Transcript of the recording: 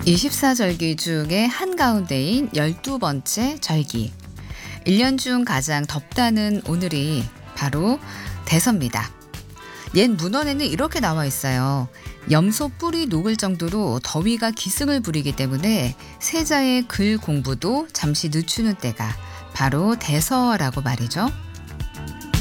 24절기 중에 한가운데인 12번째 절기. 1년 중 가장 덥다는 오늘이 바로 대서입니다. 옛 문헌에는 이렇게 나와 있어요. 염소 뿔이 녹을 정도로 더위가 기승을 부리기 때문에 세자의 글 공부도 잠시 늦추는 때가 바로 대서라고 말이죠.